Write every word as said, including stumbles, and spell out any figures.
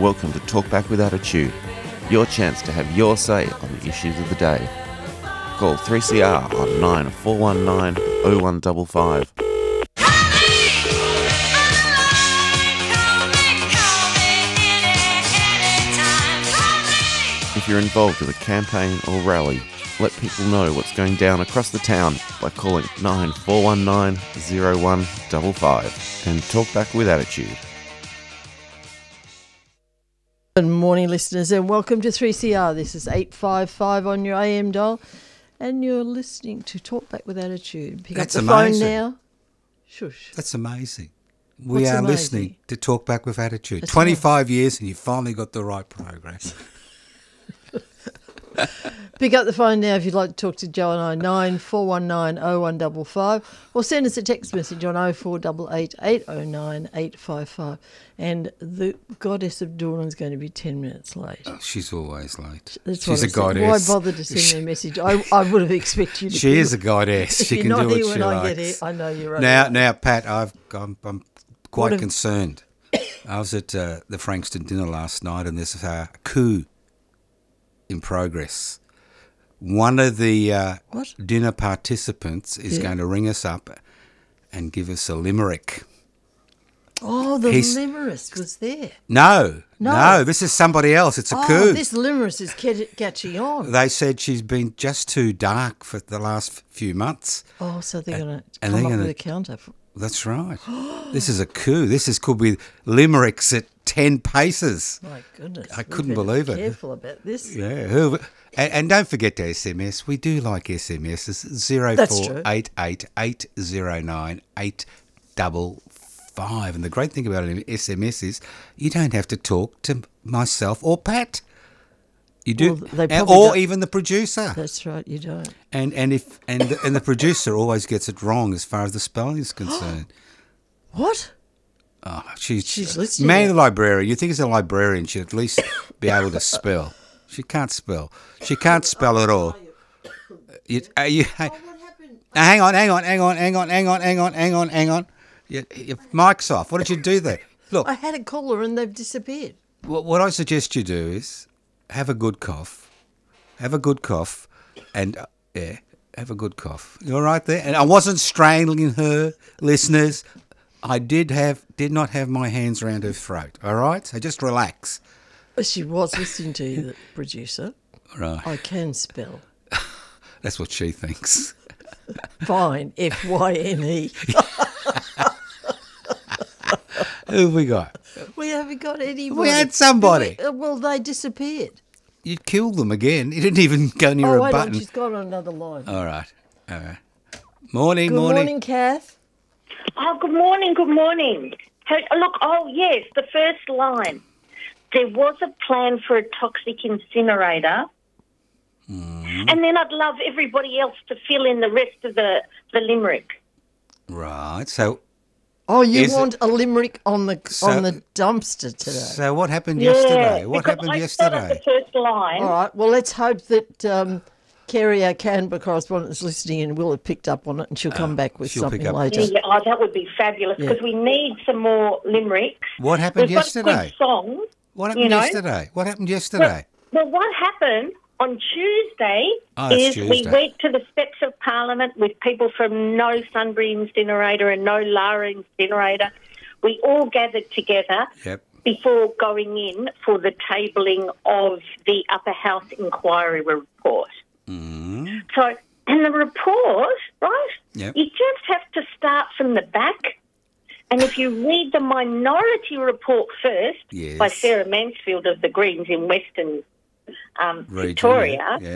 welcome to Talk Back with Attitude, your chance to have your say on the issues of the day. Call three C R on nine four one nine oh one five five. If you're involved with a campaign or rally, let people know what's going down across the town by calling nine four one nine oh one five five and Talk Back with Attitude. Good morning, listeners, and welcome to three C R. This is eight five five on your A M dial, and you're listening to Talk Back with Attitude. Pick That's up the amazing. phone now. Shush. That's amazing. We What's are amazing? listening to Talk Back with Attitude. That's twenty-five years and you finally got the right program. Pick up the phone now if you'd like to talk to Joe and I, nine four one nine oh one five five, or send us a text message on oh four eight eight, eight oh nine, eight five five. And the goddess of Dawn is going to be ten minutes late. Oh, she's always late. That's She's what I a said. goddess. Why bother to send me a message? I, I would have expected you to. She is a goddess. If She you're can not do what here she when I likes. get here, I know you're right. Now, now, Pat, I've, I'm, I'm quite What have- concerned. I was at uh, the Frankston dinner last night, and there's a coup in progress. One of the uh, What? dinner participants is Yeah. going to ring us up and give us a limerick. Oh, the He's- limerist was there. No, No. no, this is somebody else. It's a Oh, coup. this limerist is cat- catching on. They said she's been just too dark for the last few months. Oh, so they're going to and come they're up gonna- with a counter. For, That's right. This is a coup. This is could be limericks at ten paces. my goodness. I we couldn't better believe be it. Careful about this. Yeah. Who, and, and don't forget to S M S. We do like S M Ss. Zero That's four true. eight eight eight zero nine eight double five. And the great thing about an S M S is you don't have to talk to myself or Pat. You do, Well, they and- probably or don't- even the producer. That's right, you don't. And and if and the, and the producer always gets it wrong as far as the spelling is concerned. What? Oh, she's She's listening. man, the librarian. You think as a librarian she'd at least be able to spell. She can't spell. She can't spell at all. You, uh, you, hey, What happened? now hang on, hang on, hang on, hang on, hang on, hang on, hang on, hang on. Your, your mic's off. What did you do there? Look, I had a caller and they've disappeared. what, what I suggest you do is have a good cough. Have a good cough, and uh, yeah, have a good cough. You all right there? And I wasn't strangling her, listeners. I did have did not have my hands around her throat. All right, so just relax. She was listening to you, the producer. Right, I can spell. that's what she thinks. Fine, F Y N E. Who have we got? We haven't got anybody. We had somebody. Uh, Well, they disappeared. You killed them again. You didn't even go near Oh, a wait button. on, she's got on another line. All right, all right. Morning, Good morning. morning, Kath. Oh, good morning, good morning. Hey, look, oh, yes, the first line. There was a plan for a toxic incinerator, Mm. and then I'd love everybody else to fill in the rest of the, the limerick. Right. So, Oh, you Is it- want a limerick on the So- on the dumpster today? so what happened yesterday? What because happened I start yesterday? at the first line. All right. Well, let's hope that um, Kerry, our Canberra correspondent, is listening and will have picked up on it, and she'll come back with she'll pick something up. later. Yeah, oh, that would be fabulous Yeah. because we need some more limericks. What happened We've got yesterday? good songs. What happened you know? yesterday? What happened yesterday? Well, what happened on Tuesday Oh, that's is we Tuesday. went to the steps of Parliament with people from No Sunbury Incinerator and No Lara Incinerator. We all gathered together Yep. before going in for the tabling of the Upper House inquiry report. Mm. So, and the report, right, Yep. you just have to start from the back. And if you read the Minority Report first Yes. by Sarah Mansfield of the Greens in Western um, Region, Victoria, yeah, yeah.